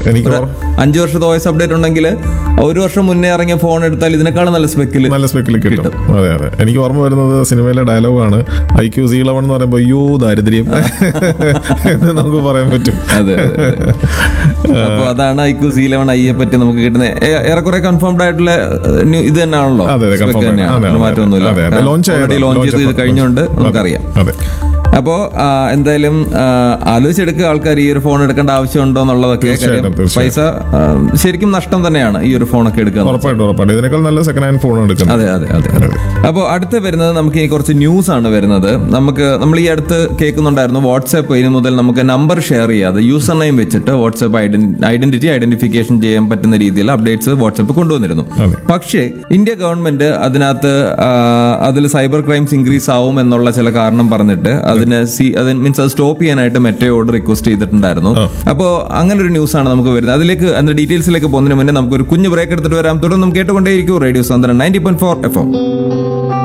എനിക്ക് 5 വർഷത്തെ OS update ഉണ്ടെങ്കിൽ 1 വർഷം മുന്നേ ഇറങ്ങിയ ഫോൺ എടുത്താൽ ഇതിനേക്കാളും നല്ല സ്പെക്കിൽ കിട്ടും. അതെ അതെ. എനിക്ക് ഓർമ്മ വരുന്നത് സിനിമയിലെ ഡയലോഗാണ് IQ-C11 എന്ന് പറയുമ്പോൾ അയ്യോ ദാരിദ്ര്യം എന്ന് നമുക്ക് പറയാൻ പറ്റും. അതെ. അപ്പൊ അതാണ് IQ-C11i പറ്റി നമുക്ക് കിട്ടുന്ന ഏറെക്കുറെ കൺഫേംഡ് ആയിട്ടുള്ള ഇത് തന്നെയാണല്ലോ. മാറ്റമൊന്നുമില്ല. ലോഞ്ച് ചെയ്ത് കഴിഞ്ഞുകൊണ്ട് നമുക്കറിയാം. അപ്പോ എന്തായാലും ആലോചിച്ചെടുക്കുക ആൾക്കാർ ഈ ഒരു ഫോൺ എടുക്കേണ്ട ആവശ്യമുണ്ടോ എന്നുള്ളതൊക്കെ. പൈസ ശരിക്കും നഷ്ടം തന്നെയാണ് ഈ ഒരു ഫോണൊക്കെ എടുക്കുന്നത്. ഇതിനേക്കാൾ നല്ല സെക്കൻഡ് ഹാൻഡ് ഫോൺ എടുക്കുന്നത്. അതെ അതെ അതെ. അപ്പോൾ അടുത്ത് വരുന്നത് നമുക്ക് ഈ കുറച്ച് ന്യൂസ് ആണ് വരുന്നത്. നമ്മൾ ഈ അടുത്ത് കേൾക്കുന്നുണ്ടായിരുന്നു വാട്സാപ്പ് ഇനി മുതൽ നമുക്ക് നമ്പർ ഷെയർ ചെയ്യാതെ യൂസർ നെയിം വെച്ചിട്ട് വാട്സാപ്പ് ഐഡന്റിഫിക്കേഷൻ ചെയ്യാൻ പറ്റുന്ന രീതിയിൽ അപ്ഡേറ്റ്സ് വാട്സാപ്പ് കൊണ്ടുവന്നിരുന്നു. പക്ഷേ ഇന്ത്യ ഗവൺമെന്റ് അതിൽ സൈബർ ക്രൈംസ് ഇൻക്രീസ് ആവും എന്നുള്ള ചില കാരണം പറഞ്ഞിട്ട് അത് സ്റ്റോപ്പ് ചെയ്യാനായിട്ട് മെറ്റയോട് റിക്വസ്റ്റ് ചെയ്തിട്ടുണ്ടായിരുന്നു. അപ്പോൾ അങ്ങനെ ഒരു ന്യൂസ് ആണ് നമുക്ക് വരുന്നത്. അതിന്റെ ഡീറ്റെയിൽസിലേക്ക് പോകുന്നതിന് മുന്നേ നമുക്കൊരു കുഞ്ഞു ബ്രേക്ക് എടുത്തിട്ട് വരാം. തുടർന്ന് നമുക്ക് കേട്ടുകൊണ്ടേയിരിക്കും റേഡിയോ സാന്ത്വനം 90.4 FM.